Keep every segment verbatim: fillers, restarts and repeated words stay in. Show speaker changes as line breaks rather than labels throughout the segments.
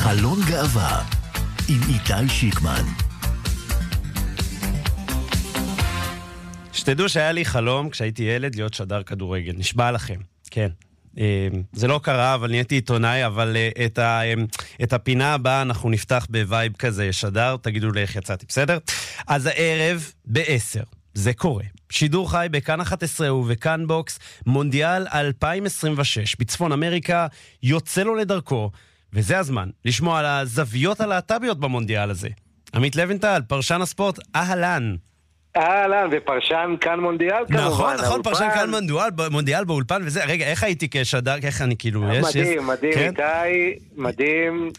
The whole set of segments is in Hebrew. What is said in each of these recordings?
חלון גאווה עם איתי שיקמן.
שתדעו שהיה לי חלום כשהייתי ילד להיות שדר כדורגל, נשבע לכם, כן. זה לא קרה, אבל נהייתי עיתונאי, אבל את, ה, את הפינה הבאה אנחנו נפתח בווייב כזה שדר, תגידו לי איך יצאתי, בסדר? אז הערב בעשר, זה קורה. שידור חי בכאן אחת עשרה ובכאן בוקס, מונדיאל אלפיים עשרים ושש, בצפון אמריקה, יוצא לו לדרכו, וזה הזמן לשמוע על הזוויות הלהט"ביות במונדיאל הזה. עמית לוינטל, פרשן הספורט, אהלן.
אהלן, ופרשן כאן מונדיאל כמובן.
נכון, נכון, פרשן כאן מונדיאל, מונדיאל באולפן וזה. רגע, איך הייתי כשדר, איך אני כאילו, יש...
מדהים, מדהים, איתי, מדהים,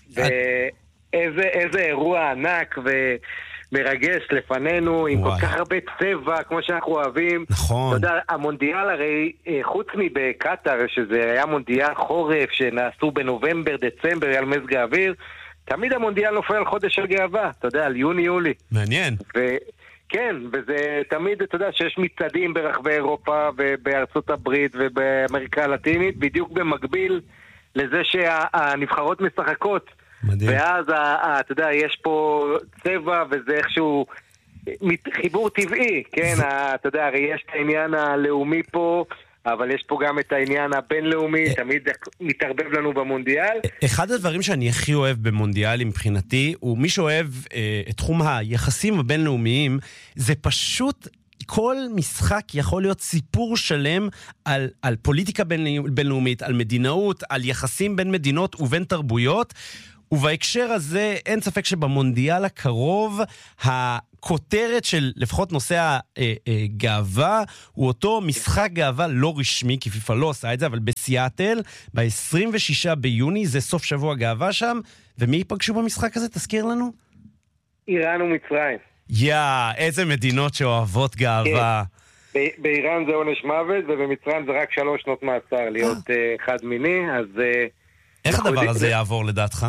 ואיזה אירוע ענק ומרגש לפנינו, עם כל כך הרבה צבע, כמו שאנחנו אוהבים.
נכון.
אתה יודע, המונדיאל הרי, חוץ מבקטר, שזה היה מונדיאל חורף, שנעשו בנובמבר, דצמבר, על מזג האוויר, תמיד המונדיאל נופל על חודש הגאווה, אתה יודע, על יוני-יולי.
מעניין.
ו... כן, וזה תמיד, אתה יודע, שיש מצעדים ברחבי אירופה ובארצות הברית ובאמריקה הלטינית, בדיוק במקביל לזה שהנבחרות משחקות. מדהים. ואז, אתה יודע, יש פה צבע וזה איכשהו חיבור טבעי, כן? אתה יודע, הרי יש את העניין הלאומי פה, אבל יש פה גם את העניין הבינלאומי, תמיד מתערבב לנו במונדיאל.
אחד הדברים שאני הכי אוהב במונדיאל מבחינתי, הוא מי שאוהב אה, את תחום היחסים הבינלאומיים, זה פשוט כל משחק יכול להיות סיפור שלם על, על פוליטיקה בינלאומית, על מדינאות, על יחסים בין מדינות ובין תרבויות, ובהקשר הזה אין ספק שבמונדיאל הקרוב הכותרת של לפחות נושא הגאווה הוא אותו משחק גאווה לא רשמי, כי פיפה לא עושה את זה, אבל בסיאטל ב-עשרים ושישה ביוני, זה סוף שבוע גאווה שם, ומי ייפגשו במשחק הזה? תזכיר לנו?
איראן ומצרים.
יא, איזה מדינות שאוהבות גאווה.
כן. באיראן זה עונש מוות, ובמצרים זה רק שלוש שנות מאסר להיות חד מיני, אז...
איך הדבר הזה יעבור לדעתך?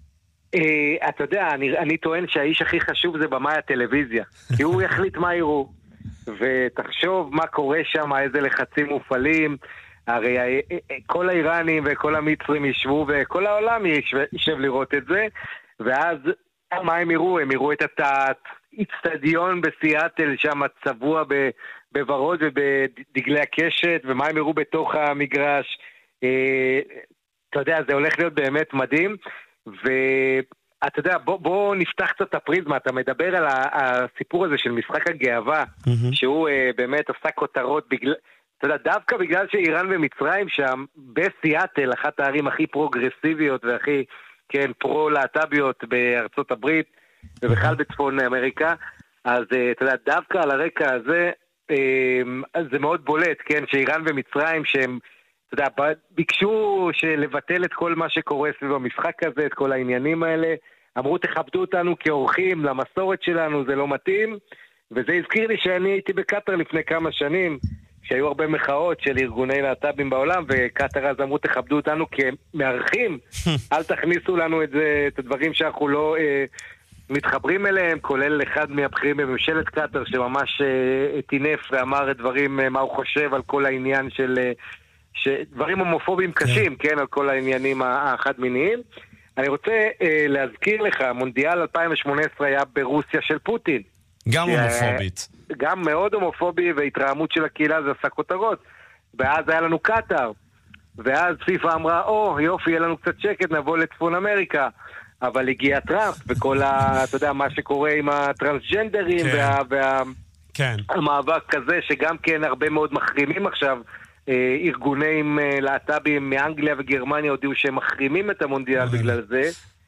אתה יודע, אני, אני טוען שהאיש הכי חשוב זה במאי הטלוויזיה, כי הוא יחליט מה יראו, ותחשוב מה קורה שם, איזה לחצים מופעלים, הרי כל האיראנים וכל המצרים ישבו, וכל העולם יישב לראות את זה, ואז מה הם יראו? הם יראו את האצטדיון בסיאטל שם צבוע בוורוד ובדגלי הקשת, ומה הם יראו בתוך המגרש. אתה יודע, זה הולך להיות באמת מדהים, ואתה יודע, בוא, בוא נפתח קצת הפריזמה, אתה מדבר על הסיפור הזה של משחק הגאווה, mm-hmm. שהוא uh, באמת עושה כותרות, בגלל, אתה יודע, דווקא בגלל שאיראן ומצרים שם, בסיאטל, אחת הערים הכי פרוגרסיביות והכי, כן, פרו-להט"ביות בארצות הברית, ובכלל בצפון אמריקה, אז uh, אתה יודע, דווקא על הרקע הזה, uh, זה מאוד בולט, כן, שאיראן ומצרים שהם, אתה יודע, ביקשו לבטל את כל מה שקורה סביב המשחק הזה, את כל העניינים האלה, אמרו תכבדו אותנו כאורחים, למסורת שלנו זה לא מתאים, וזה הזכיר לי שאני הייתי בקטר לפני כמה שנים, שהיו הרבה מחאות של ארגוני להט"בים בעולם, וקטר אז אמרו תכבדו אותנו כמארחים, אל תכניסו לנו את זה, את הדברים שאנחנו לא אה, מתחברים אליהם, כולל אחד מהבכירים בממשלת קטר, שממש אה, תינף ואמר את דברים, אה, מה הוא חושב על כל העניין של... אה, שדברים הומופובים קשים, כן, כן על כל העניינים החד-מיניים. אני רוצה אה, להזכיר לך, מונדיאל אלפיים שמונה עשרה היה ברוסיה של פוטין.
גם ש... הומופובית.
גם מאוד הומופובי, והתרעמות של הקהילה זה עשה כותרות. ואז היה לנו קטר, ואז פיפה אמרה, או, יופי, יהיה לנו קצת שקט, נבוא לצפון אמריקה. אבל הגיע טראמפ, וכל ה... אתה יודע, מה שקורה עם הטרנסג'נדרים, כן. וה... וה... כן. המאבק כזה, שגם כן הרבה מאוד מחרימים עכשיו, ארגונים להט"בים מאנגליה וגרמניה הודיעו שהם מחרימים את המונדיאל בגלל זה.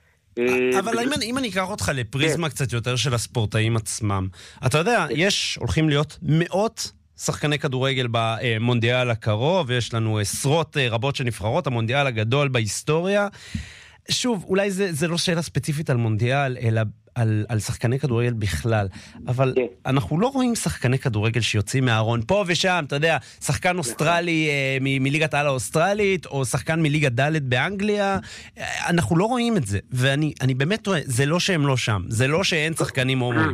אבל אם אני אקח אותך לפריזמה קצת יותר של הספורטאים עצמם, אתה יודע, יש, הולכים להיות מאות שחקני כדורגל במונדיאל הקרוב, ויש לנו עשרות רבות שנבחרות, המונדיאל הגדול בהיסטוריה. שוב, אולי זה, זה לא שאלה ספציפית על מונדיאל, אלא על, על שחקני כדורגל בכלל, אבל כן. אנחנו לא רואים שחקני כדורגל שיוצאים מהארון פה ושם, אתה יודע, שחקן אוסטרלי אה, מ- מליגת העל האוסטרלית, או שחקן מליגת ד' באנגליה, אה, אנחנו לא רואים את זה, ואני אני באמת רואה, זה לא שהם לא שם, זה לא שאין שחקנים הומואים.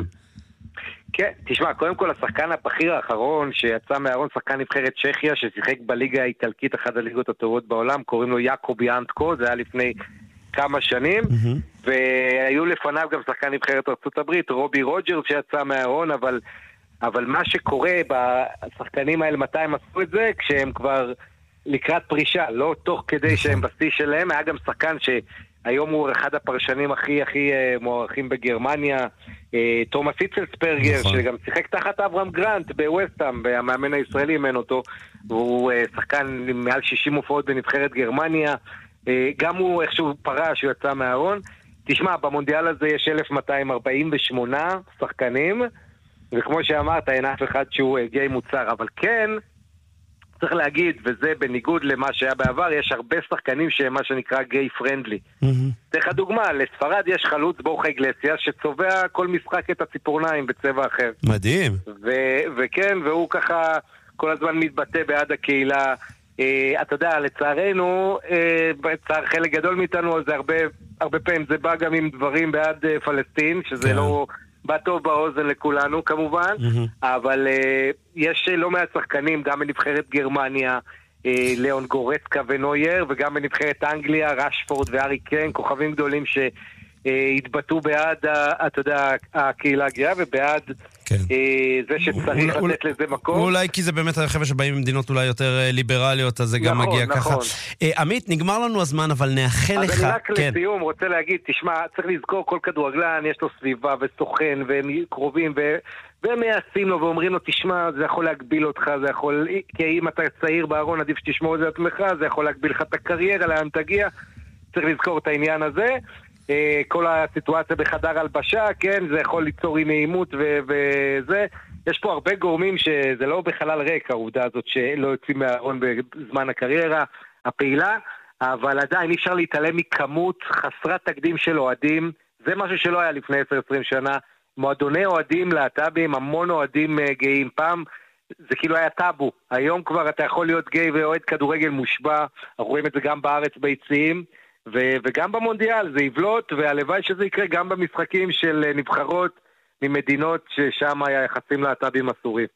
כן, תשמע, קודם כל השחקן הבכיר האחרון שיצא מהארון, שחקן נבחרת צ'כיה, ששיחק בליגה האיטלקית, אחת הליגות הטובות בעולם, קוראים לו יעקוב יאנטקו, זה היה לפני כמה שנים, והיו לפניו גם שחקן נבחרת ארצות הברית, רובי רוג'רס שיצא מהארון, אבל, אבל מה שקורה בשחקנים האלה, מתי הם עשו את זה? כשהם כבר לקראת פרישה, לא תוך כדי שהם בשיא שלהם. היה גם שחקן שהיום הוא אחד הפרשנים הכי הכי מוערכים בגרמניה, תומאס היצלספרגר, שגם שיחק תחת אברהם גרנט בווסטהאם, המאמן הישראלי אימן אותו, והוא שחקן עם מעל שישים הופעות בנבחרת גרמניה, גם הוא איכשהו פרש, הוא יצא מהארון. תשמע, במונדיאל הזה יש אלף מאתיים ארבעים ושמונה שחקנים, וכמו שאמרת, אין אף אחד שהוא גיי מוצר, אבל כן, צריך להגיד, וזה בניגוד למה שהיה בעבר, יש הרבה שחקנים שהם מה שנקרא גיי פרנדלי. תלך דוגמה, לספרד יש חלוץ בורחה איגלסיה שצובע כל משחק את הציפורניים בצבע אחר.
מדהים.
ו- וכן, והוא ככה כל הזמן מתבטא בעד הקהילה. Uh, אתה יודע, לצערנו, uh, בצער חלק גדול מאיתנו, זה הרבה, הרבה פעמים זה בא גם עם דברים בעד uh, פלסטין, שזה כן. לא בא טוב באוזן לכולנו כמובן, mm-hmm. אבל uh, יש לא מעט שחקנים, גם בנבחרת גרמניה, uh, ליאון גורצקה ונויר, וגם בנבחרת אנגליה, רשפורד וארי קיין, כוכבים גדולים ש... התבטאו בעד, אתה יודע, הקהילה הגאה, ובעד כן. זה שצריך אולי, לתת לזה מקום.
אולי כי זה באמת החבר'ה שבאים ממדינות אולי יותר ליברליות, אז זה נכון, גם מגיע נכון. ככה. עמית, נגמר לנו הזמן, אבל נאחל לך...
אז אני רק כן. לסיום רוצה להגיד, תשמע, צריך לזכור כל כדורגלן, יש לו סביבה וסוכן, והם קרובים, ו... והם מייעצים לו ואומרים לו, תשמע, זה יכול להגביל אותך, זה יכול... כי אם אתה צעיר בארון, עדיף שתשמור את זה עצמך, זה יכול להגביל לך את הקריירה, לאן תגיע. צריך לזכור את העניין הזה. כל הסיטואציה בחדר הלבשה, כן, זה יכול ליצור אי נעימות ו- וזה. יש פה הרבה גורמים שזה לא בחלל ריק, העובדה הזאת שלא יוצאים מהארון בזמן הקריירה הפעילה, אבל עדיין אי אפשר להתעלם מכמות חסרת תקדים של אוהדים. זה משהו שלא היה לפני עשר עשרים שנה. מועדוני אוהדים להט"בים, המון אוהדים גאים. פעם זה כאילו היה טאבו. היום כבר אתה יכול להיות גיי ואוהד כדורגל מושבע. אנחנו רואים את זה גם בארץ ביציעים. ו- וגם במונדיאל זה יבלוט, והלוואי שזה יקרה גם במשחקים של נבחרות ממדינות ששם היה יחסים להט"בים אסורים.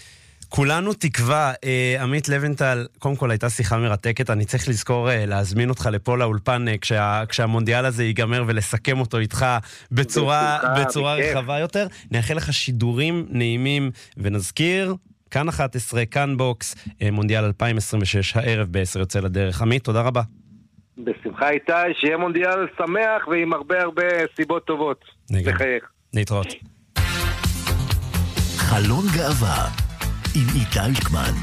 כולנו תקווה. עמית לבנטל, קודם כל הייתה שיחה מרתקת, אני צריך לזכור להזמין אותך לפה לאולפן כשה, כשהמונדיאל הזה ייגמר ולסכם אותו איתך בצורה, בצורה רחבה יותר. נאחל לך שידורים נעימים, ונזכיר, כאן אחת עשרה, כאן בוקס, מונדיאל אלפיים עשרים ושש, הערב בעשר יוצא לדרך. עמית, תודה רבה.
בשמחה איתי, שיהיה מונדיאל שמח ועם הרבה הרבה סיבות טובות. לחייך.
להתראות.
חלון גאווה עם איתי שיקמן.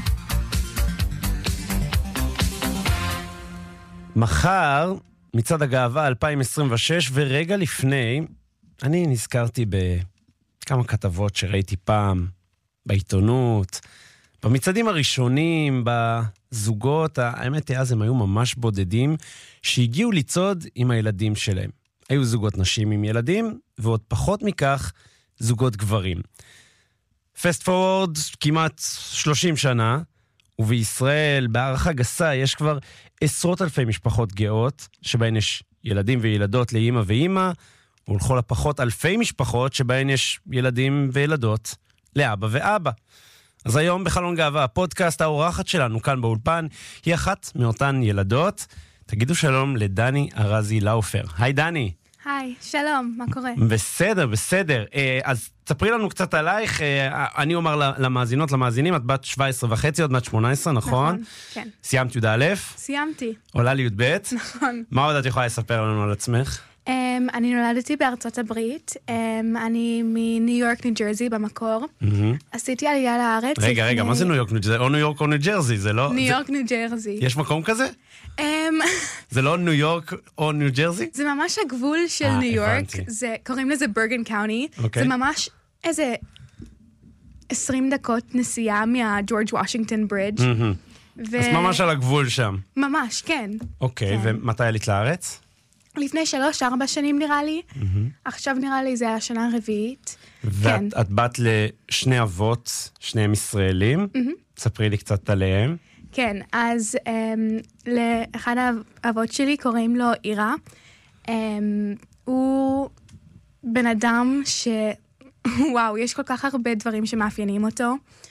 מחר, מצעד הגאווה אלפיים עשרים ושש, ורגע לפני, אני נזכרתי בכמה כתבות שראיתי פעם בעיתונות, במצעדים הראשונים, בזוגות, האמת היא, אז הם היו ממש בודדים, שהגיעו לצעוד עם הילדים שלהם. היו זוגות נשים עם ילדים, ועוד פחות מכך, זוגות גברים. פסט פורוורד, כמעט שלושים שנה, ובישראל, בהערכה גסה, יש כבר עשרות אלפי משפחות גאות, שבהן יש ילדים וילדות לאמא ואמא, ולכל הפחות אלפי משפחות, שבהן יש ילדים וילדות לאבא ואבא. אז היום בחלון גאווה, הפודקאסט, האורחת שלנו כאן באולפן, היא אחת מאותן ילדות. תגידו שלום לדני ארזי לאופר. היי דני.
היי, שלום, מה קורה?
בסדר, בסדר. אז תספרי לנו קצת עלייך. אני אומר למאזינות, למאזינים, את בת שבע עשרה וחצי, עוד בת שמונה עשרה, נכון?
נכון, כן.
סיימת י' א'?
סיימתי.
עולה לי י' ב'?
נכון.
מה עוד את יכולה לספר לנו על עצמך?
Um, אני נולדתי בארצות הברית, um, אני מניו יורק, ניו ג'רזי במקור. Mm-hmm. עשיתי עלייה לארץ.
רגע,
לפני...
רגע, מה זה ניו יורק, ניו ג'רזי? או ניו יורק או ניו ג'רזי, זה לא...
ניו
זה...
יורק, ניו ג'רזי.
יש מקום כזה?
Um...
זה לא ניו יורק או ניו ג'רזי?
זה ממש הגבול של 아, ניו יורק, זה, קוראים לזה ברגן קאוני. Okay. זה ממש איזה עשרים דקות נסיעה מהג'ורג' וושינגטון ברידג'.
Mm-hmm. ו... אז ממש על הגבול שם. ממש,
כן.
אוקיי, okay, כן. ומתי עלית לארץ? לפני
שלוש, ארבע שנים נראה לי. Mm-hmm. עכשיו נראה לי זה השנה הרביעית.
ואת כן. את בת לשני אבות, שניהם ישראלים. Mm-hmm. ספרי לי קצת עליהם.
כן, אז um, לאחד האבות שלי קוראים לו אירה. Um, הוא בן אדם ש... וואו, יש כל כך הרבה דברים שמאפיינים אותו.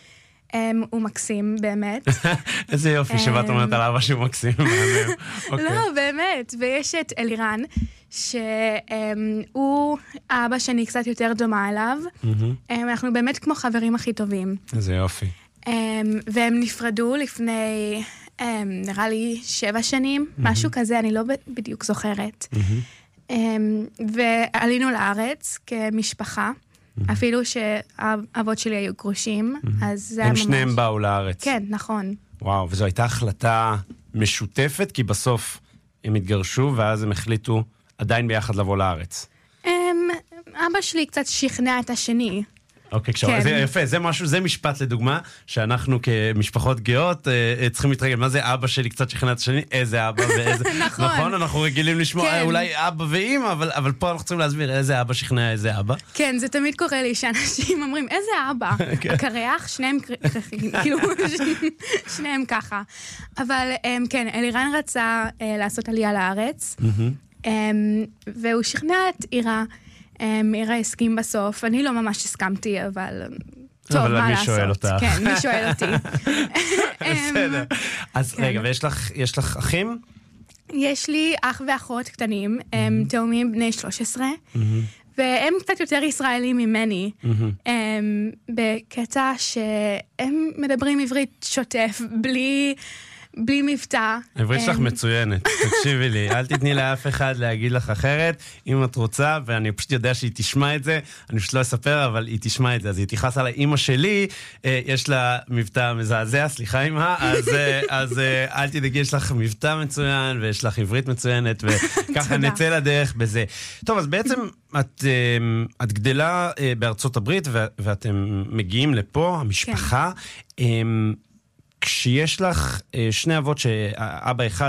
הוא מקסים, באמת.
איזה יופי שבאת אומרת על אבא שהוא מקסים.
לא, באמת. ויש את אלירן, שהוא האבא שאני קצת יותר דומה אליו. אנחנו באמת כמו חברים הכי טובים.
איזה יופי.
והם נפרדו לפני, נראה לי, שבע שנים, משהו כזה, אני לא בדיוק זוכרת. ועלינו לארץ כמשפחה. אפילו שהאבות שלי היו גרושים, אז זה היה ממש...
הם שניהם באו לארץ.
כן, נכון.
וואו, וזו הייתה החלטה משותפת, כי בסוף הם התגרשו, ואז הם החליטו עדיין ביחד לבוא לארץ.
אבא שלי קצת שכנע את השני.
אוקיי, זה יפה, זה משהו, זה משפט לדוגמה, שאנחנו כמשפחות גאות צריכים להתרגל. מה זה אבא שלי קצת שכנע את השני? איזה אבא ואיזה... נכון. נכון, אנחנו רגילים לשמוע אולי אבא ואמא, אבל פה אנחנו צריכים להסביר איזה אבא שכנע איזה אבא.
כן, זה תמיד קורה לי שאנשים אומרים, איזה אבא? הקרח, שניהם, כאילו, שניהם ככה. אבל כן, אלירן רצה לעשות עלייה לארץ, והוא שכנע את אירה, מירה הסכים בסוף, אני לא ממש הסכמתי, אבל טוב, מה לעשות?
אבל מי שואל אותך?
כן, מי שואל אותי.
בסדר. אז רגע, ויש לך אחים?
יש לי אח ואחות קטנים, הם תאומים בני שלוש עשרה, והם קצת יותר ישראלים ממני, בקטע שהם מדברים עברית שוטף, בלי... בלי מבטא.
העברית שלך מצוינת, תקשיבי לי, אל תתני לאף אחד להגיד לך אחרת, אם את רוצה, ואני פשוט יודע שהיא תשמע את זה, אני פשוט לא אספר, אבל היא תשמע את זה, אז היא תיחס עליי, אמא שלי, יש לה מבטא מזעזע, סליחה אמא, אז אל תדאגי, יש לך מבטא מצוין, ויש לך עברית מצוינת, וככה נצא לדרך בזה. טוב, אז בעצם את גדלה בארצות הברית, ואתם מגיעים לפה, המשפחה, כשיש לך שני אבות שאבא אחד